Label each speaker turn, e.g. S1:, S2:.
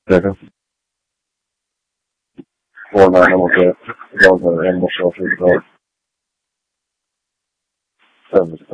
S1: 对的，过了那么多标准，也没说是说，对不对？